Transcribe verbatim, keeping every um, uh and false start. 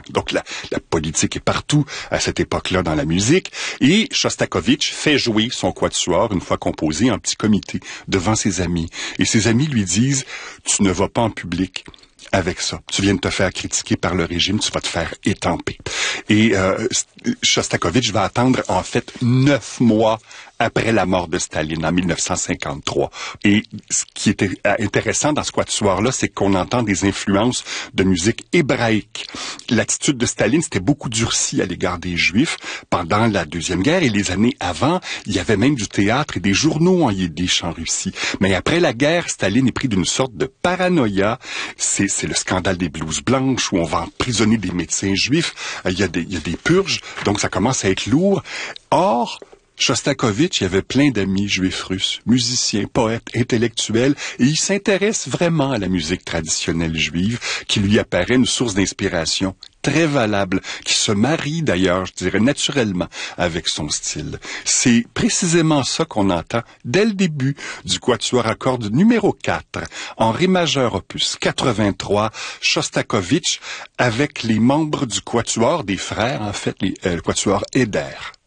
Donc la, la politique est partout à cette époque-là dans la musique. Et Shostakovich fait jouer son quatuor, une fois composé, en petit comité devant ses amis. Et ses amis lui disent, tu ne vas pas en public avec ça. Tu viens de te faire critiquer par le régime, tu vas te faire étamper. Et euh, Shostakovich va attendre en fait neuf mois après la mort de Staline, en mille neuf cent cinquante-trois. Et ce qui était intéressant dans ce quatuor-là, c'est qu'on entend des influences de musique hébraïque. L'attitude de Staline s'était beaucoup durcie à l'égard des Juifs pendant la Deuxième Guerre, et les années avant, il y avait même du théâtre et des journaux en yiddish en Russie. Mais après la guerre, Staline est pris d'une sorte de paranoïa. C'est, c'est le scandale des blouses blanches, où on va emprisonner des médecins juifs. Il y a des, il y a des purges, donc ça commence à être lourd. Or, Shostakovich, il avait plein d'amis juifs russes, musiciens, poètes, intellectuels, et il s'intéresse vraiment à la musique traditionnelle juive, qui lui apparaît une source d'inspiration très valable, qui se marie d'ailleurs, je dirais, naturellement avec son style. C'est précisément ça qu'on entend dès le début du quatuor à cordes numéro quatre, en ré majeur opus quatre-vingt-trois, Shostakovich, avec les membres du quatuor, des frères en fait, les, euh, le quatuor Eder.